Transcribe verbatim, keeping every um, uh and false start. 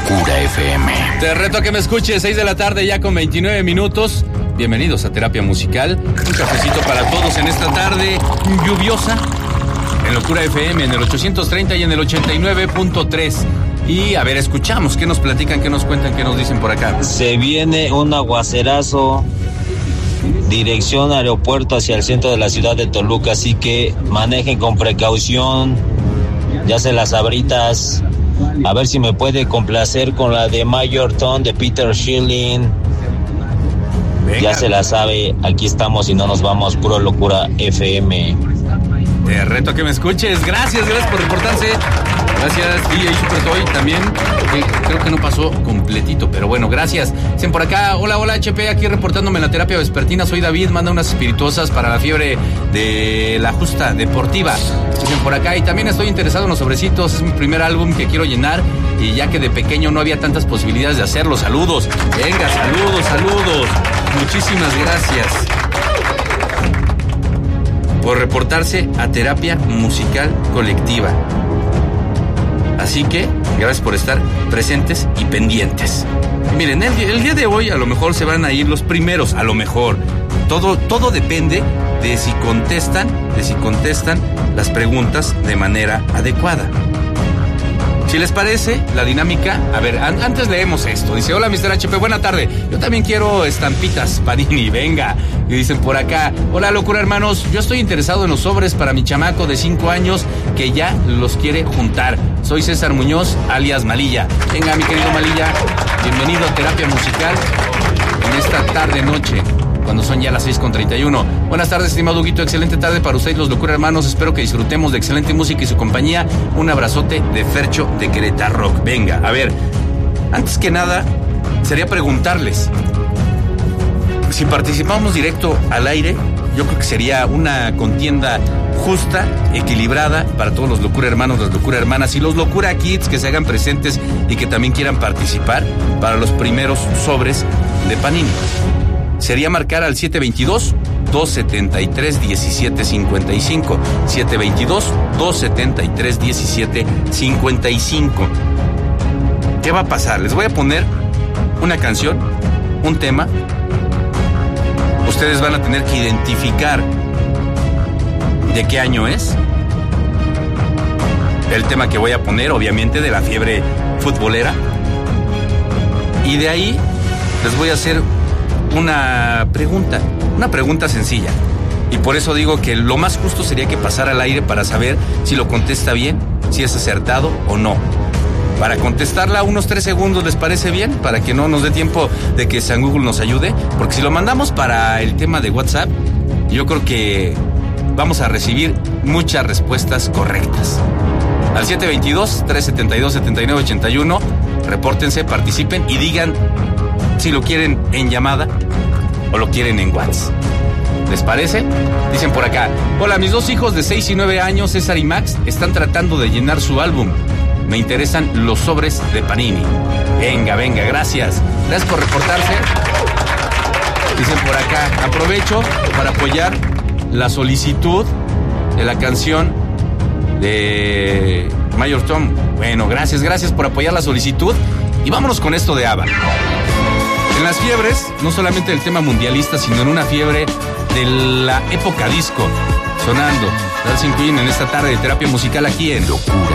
Locura F M. Te reto a que me escuches, seis de la tarde ya con veintinueve minutos. Bienvenidos a Terapia Musical. Un cafecito para todos en esta tarde lluviosa. En Locura F M, en el ochocientos treinta y en el ochenta y nueve punto tres. Y a ver, escuchamos, ¿qué nos platican, qué nos cuentan, qué nos dicen por acá? Se viene un aguacerazo, dirección aeropuerto hacia el centro de la ciudad de Toluca, así que manejen con precaución, ya se las abritas. A ver si me puede complacer con la de Major Tom de Peter Schilling. Venga. Ya se la sabe, aquí estamos y no nos vamos, puro Locura F M. Te reto a que me escuches. Gracias, gracias por reportarse. Gracias, D J Super Toy también. Okay, creo que no pasó completito, pero bueno, gracias. Dicen por acá, hola, hola, H P, aquí reportándome en la terapia vespertina. Soy David, manda unas espirituosas para la fiebre de la justa deportiva. Dicen por acá, y también estoy interesado en los sobrecitos. Es mi primer álbum que quiero llenar. Y ya que de pequeño no había tantas posibilidades de hacerlo. Saludos. Venga, saludos, saludos. Muchísimas gracias por reportarse a Terapia Musical Colectiva. Así que, gracias por estar presentes y pendientes. Miren, el, el día de hoy a lo mejor se van a ir los primeros, a lo mejor. Todo, todo depende de si contestan, de si contestan las preguntas de manera adecuada. Si les parece, la dinámica... A ver, an- antes leemos esto. Dice, hola, mister H P, buena tarde. Yo también quiero estampitas, Panini, venga. Y dicen por acá, hola, Locura, hermanos. Yo estoy interesado en los sobres para mi chamaco de cinco años que ya los quiere juntar. Soy César Muñoz, alias Malilla. Venga, mi querido Malilla, bienvenido a Terapia Musical en esta tarde-noche, cuando son ya las seis con treinta y uno. Buenas tardes, estimado Huguito. Excelente tarde para ustedes, los Locura Hermanos. Espero que disfrutemos de excelente música y su compañía. Un abrazote de Fercho de Querétaro. Venga, a ver, antes que nada, sería preguntarles, si participamos directo al aire, yo creo que sería una contienda justa, equilibrada para todos los Locura Hermanos, las Locura Hermanas y los Locura Kids que se hagan presentes y que también quieran participar para los primeros sobres de Panini. Sería marcar al siete veintidós, dos setenta y tres, diecisiete cincuenta y cinco. siete veintidós, dos setenta y tres, diecisiete cincuenta y cinco. ¿Qué va a pasar? Les voy a poner una canción, un tema. Ustedes van a tener que identificar de qué año es. El tema que voy a poner, obviamente, de la fiebre futbolera. Y de ahí les voy a hacer una pregunta, una pregunta sencilla. Y por eso digo que lo más justo sería que pasara al aire para saber si lo contesta bien, si es acertado o no. Para contestarla unos tres segundos, ¿les parece bien? Para que no nos dé tiempo de que San Google nos ayude. Porque si lo mandamos para el tema de WhatsApp, yo creo que vamos a recibir muchas respuestas correctas. Al siete veintidós, tres setenta y dos, setenta y nueve ochenta y uno, repórtense, participen y digan si lo quieren en llamada o lo quieren en WhatsApp. ¿Les parece? Dicen por acá, hola, mis dos hijos de seis y nueve años, César y Max, están tratando de llenar su álbum. Me interesan los sobres de Panini. Venga, venga, gracias. Gracias por reportarse. Dicen por acá, aprovecho para apoyar la solicitud de la canción de Major Tom. Bueno, gracias, gracias por apoyar la solicitud. Y vámonos con esto de ABBA. En las fiebres, no solamente del tema mundialista, sino en una fiebre de la época disco, sonando Dancing Queen en esta tarde de Terapia Musical aquí en Locura